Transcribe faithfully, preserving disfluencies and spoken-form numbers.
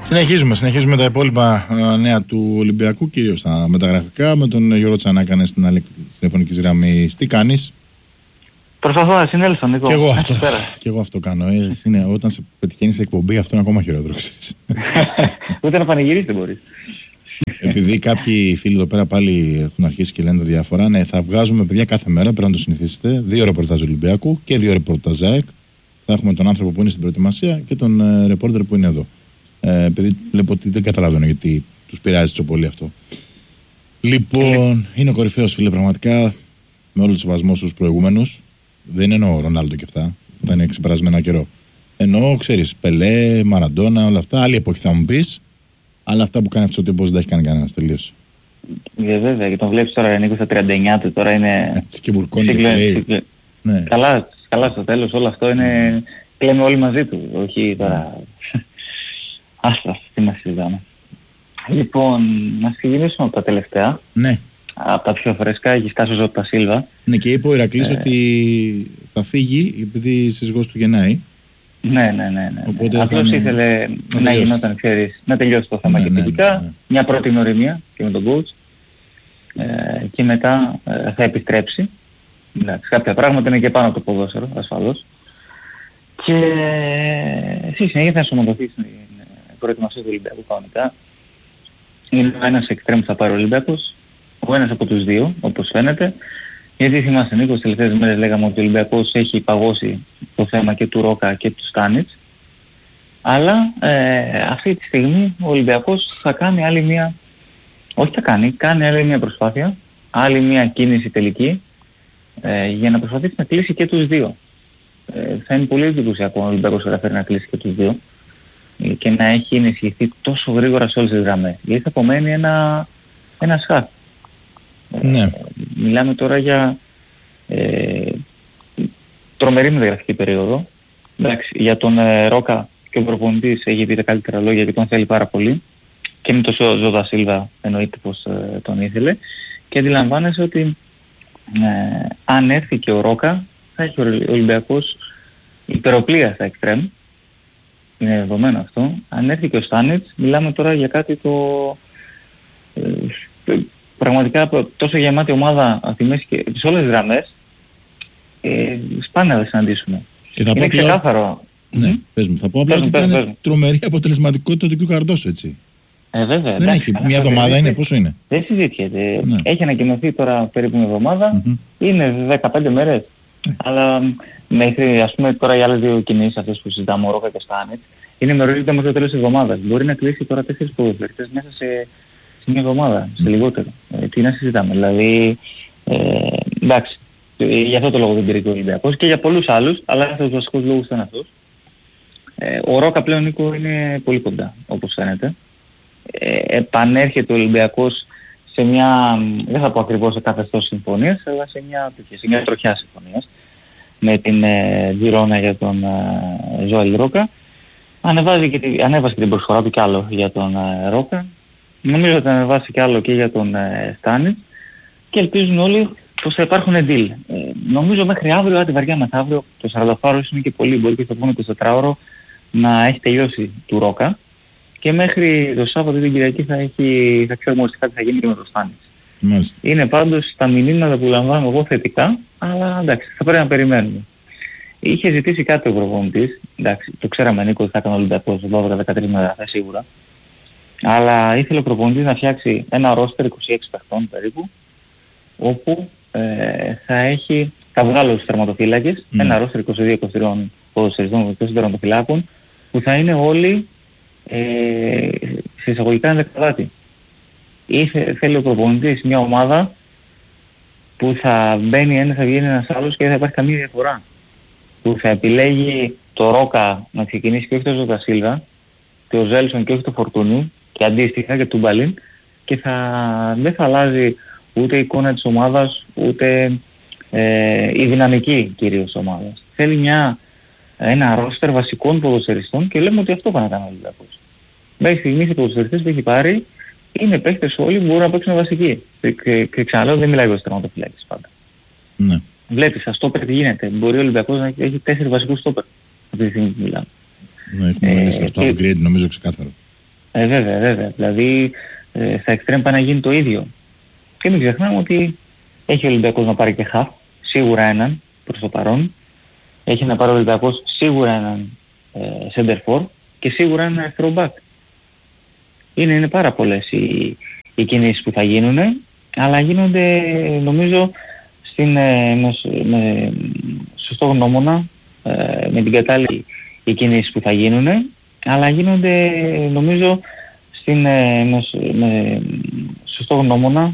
Συνεχίζουμε, συνεχίζουμε τα υπόλοιπα α, νέα του Ολυμπιακού, κυρίως τα μεταγραφικά, με τον Γιώργο Τσανάκανα στην άλλη τηλεφωνική γραμμή. Τι κάνεις? Προσπαθώ να συνέλθω, Νίκο. Και εγώ αυτό, και εγώ αυτό κάνω. Ε, είναι, όταν σε πετυχαίνει σε εκπομπή, αυτό είναι ακόμα χειρότερο. Ούτε να πανηγυρίσει δεν μπορείς. Επειδή κάποιοι φίλοι εδώ πέρα πάλι έχουν αρχίσει και λένε τα διάφορα, ναι, θα βγάζουμε παιδιά κάθε μέρα, πρέπει να το συνηθίσετε. Δύο ρεπορτάζ Ολυμπιακού και δύο ρεπορτάζ ΑΕΚ. Θα έχουμε τον άνθρωπο που είναι στην προετοιμασία και τον ε, ρεπόρτερ που είναι εδώ. Ε, επειδή βλέπω ότι δεν καταλαβαίνω γιατί τους πειράζει τόσο πολύ αυτό. Λοιπόν, είναι ο κορυφαίος, φίλε, πραγματικά, με όλο το σεβασμό στους προηγούμενους. Δεν εννοώ Ρονάλντο και αυτά, αυτά είναι ξεπερασμένο καιρό. Εννοώ, ξέρεις, Πελέ, Μαραντόνα, όλα αυτά. Άλλη εποχή θα μου πεις, αλλά αυτά που κάνει αυτός ο τύπος δεν τα έχει κάνει κανένας, τελείως. Yeah, βέβαια, και τον βλέπεις τώρα, Νίκο, στα τριάντα εννιά του, τώρα είναι... Έτσι και βουρκώνει και λέει. Ναι. Καλά, καλά στο τέλος, όλο αυτό είναι... Κλαίμε όλοι μαζί του, όχι τώρα... Άστα, τι μας συζητάμε. Λοιπόν, να ξεκινήσουμε από τα τελευταία. Ναι. Από τα πιο φρέσκα, έχει σκάσει ο Ζώτα Σίλβα. Ναι, και είπε ο Ηρακλής ε... ότι θα φύγει επειδή σύζυγός του γεννάει. Ναι, ναι, ναι. ναι. Οπότε απλώς είναι... ήθελε να, να γινόταν, ξέρεις, να τελειώσει το θέμα, ναι, και τελικά. Ναι, ναι. Μια πρώτη γνωριμία και με τον coach. Ε, και μετά ε, θα επιστρέψει. Εντάξει, κάποια πράγματα είναι και πάνω από το ποδόσφαιρο, ασφαλώς. Και στη συνέχεια θα ενσωματωθεί στην προετοιμασία του Ολυμπιακού κανονικά. Είναι ένας εξτρέμ που θα πάρει ο Ολυμπιακός, ο ένας από τους δύο, όπως φαίνεται. Γιατί θυμάστε, Νίκο, τις τελευταίες μέρες λέγαμε ότι ο Ολυμπιακός έχει παγώσει το θέμα και του Ρόκα και του Στάνιτς. Αλλά ε, αυτή τη στιγμή ο Ολυμπιακός θα κάνει άλλη μία, όχι θα κάνει, κάνει άλλη μία προσπάθεια, άλλη μία κίνηση τελική, ε, για να προσπαθήσει να κλείσει και τους δύο. Ε, θα είναι πολύ εντυπωσιακό ο Ολυμπιακός καταφέρει να κλείσει και τους δύο και να έχει ενισχυθεί τόσο γρήγορα σε όλες τις γραμμές. Γιατί θα απομένει ένα, ένα σχάθ. Ναι. Ε, μιλάμε τώρα για ε, τρομερή μεταγραφική περίοδο. Εντάξει, για τον ε, Ρόκα και ο προπονητής έχει πει τα καλύτερα λόγια και τον θέλει πάρα πολύ. Και με τον Ζώτα Σίλβα εννοείται πως ε, τον ήθελε. Και αντιλαμβάνεσαι ότι ε, αν έρθει και ο Ρόκα θα έχει ο Ολυμπιακός υπεροπλία στα εξτρέμ. Είναι δεδομένο αυτό. Αν έρθει και ο Στάνιτς, μιλάμε τώρα για κάτι το ε, πραγματικά τόσο γεμάτη ομάδα από τη μέση και σε όλες τις γραμμές, ε, σπάνια θα συναντήσουμε. Και θα είναι πω ξεκάθαρο. Ναι, mm. πες μου. Θα πω απλά ότι ήταν τρομερή αποτελεσματικότητα του κ. Καρτόσο, έτσι. Ε, βέβαια. Δεν έχει. Μια εβδομάδα είναι, πόσο είναι? Δεν συζητιέται. Ναι. Έχει ανακοινωθεί τώρα περίπου μια εβδομάδα. Mm-hmm. Είναι δεκαπέντε μέρες. Mm. Αλλά μέχρι, ας πούμε, τώρα οι άλλες δύο κινήσεις αυτές που συζητάμε, ο Ρόκα και ο Στάνιτς, είναι μερολίδα μέχρι το τέλος της εβδομάδας. Μπορεί να κλείσει τώρα τέσσερις ποδοσφαιριστές μέσα σε, σε μια εβδομάδα, mm. σε λιγότερο. Ε, τι να συζητάμε. Δηλαδή, ε, εντάξει, ε, για αυτό το λόγο δεν πήρε και ο Ολυμπιακός και για πολλούς άλλους, αλλά ένας από τους βασικούς λόγους ήταν αυτός. Ε, ο Ρόκα πλέον, Νίκο, είναι πολύ κοντά, όπως φαίνεται. Ε, επανέρχεται ο Ολυμπιακός σε μια, δεν θα πω ακριβώς σε καθεστώς συμφωνίας, αλλά σε μια, σε μια τροχιά συμφωνίας με την Τζιρόνα ε, για τον ε, Ζωέλ Ρόκα. Ανεβάζει και, ανέβασε και την προσφορά του κι άλλο για τον ε, Ρόκα. Νομίζω ότι ανεβάσει κι άλλο και για τον ε, Στάνιτς και ελπίζουν όλοι πως θα υπάρχουν deal. Ε, νομίζω μέχρι αύριο, άντε βαριά μεθαύριο, το σαράντα είναι και πολύ, μπορεί και στο επόμενο εικοσιτετράωρο να έχει τελειώσει του Ρόκα. Και μέχρι το Σάββατο την Κυριακή θα, έχει, θα ξέρουμε οριστικά τι θα γίνει και με το Στάνιτς. Μάλιστα. Είναι πάντως τα μηνύματα που λαμβάνω εγώ θετικά, αλλά εντάξει, θα πρέπει να περιμένουμε. Είχε ζητήσει κάτι ο προπονητής, εντάξει, το ξέραμε, Νίκο, ότι θα έκανε ο Ολυμπιακός δώδεκα με δεκατρείς μεταγραφές σίγουρα. Αλλά ήθελε ο προπονητής να φτιάξει ένα ρόστερ είκοσι έξι παιχτών περίπου, όπου ε, θα έχει, θα βγάλω τους τερματοφύλακες, mm. ένα ρόστερ είκοσι δύο είκοσι τρία ποδοσφαιριστών, είκοσι τερματοφυλάκων, που θα είναι όλοι Ε, σε εισαγωγικά ενδεκαδάτη. Ή θέλει ο προπονητής μια ομάδα που θα μπαίνει ένας, θα βγαίνει ένας άλλος και δεν θα υπάρχει καμία διαφορά. Που θα επιλέγει το Ρόκα να ξεκινήσει και όχι το Ζώτα Σίλβα και ο Ζέλσον και όχι το Φορτούνι και αντίστοιχα και του Μπαλίν και θα, δεν θα αλλάζει ούτε η εικόνα της ομάδας ούτε ε, η δυναμική κυρίως της ομάδας. Θέλει μια ένα ρόστερ βασικών ποδοσφαιριστών και λέμε ότι αυτό πάει να κάνει ο Ολυμπιακός. Μέχρι στιγμής οι ποδοσφαιριστές που έχει πάρει είναι παίχτες όλοι που μπορούν να παίξουν βασικοί. Και, και, και ξαναλέω, δεν μιλάει για τερματοφυλάκες πάντα. Ναι. Βλέπεις, στα στόπερ τι γίνεται. Μπορεί ο Ολυμπιακός να έχει τέσσερις βασικούς στόπερ αυτή τη στιγμή που μιλάμε. Ναι, έχουμε μιλήσει αυτό από Create, νομίζω ξεκάθαρο. Ε, βέβαια, βέβαια. Δηλαδή ε, στα εξτρέμ πάει να γίνει το ίδιο. Και μην ξεχνάμε ότι έχει ο Ολυμπιακός να πάρει και χαφ, σίγουρα έναν προς το παρόν. Έχει να πάρει ο Ολυμπιακός σίγουρα έναν ε, center for και σίγουρα έναν αριστερό back. Είναι, είναι πάρα πολλές οι, οι κινήσεις που θα γίνουν, αλλά γίνονται νομίζω στην, ε, με, με σωστό γνώμονα, ε, με την κατάλληλη οι κινήσεις που θα γίνουν, αλλά γίνονται νομίζω στην, ε, με, με σωστό γνώμονα,